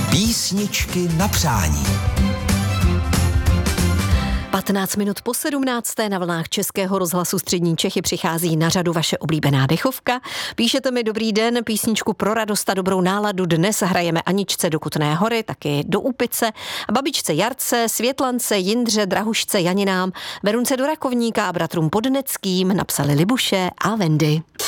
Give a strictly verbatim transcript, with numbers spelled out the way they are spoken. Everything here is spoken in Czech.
Písničky na přání. patnáct minut po sedmnácté na vlnách Českého rozhlasu Střední Čechy přichází na řadu vaše oblíbená dechovka. Píšete mi dobrý den, písničku pro radost a dobrou náladu dnes hrajeme Aničce do Kutné Hory, taky do Úpice, babičce Jarce, Světlance, Jindře, Drahušce, Janinám, Verunce do Rakovníka a bratrům Podneckým napsali Libuše a Vendy.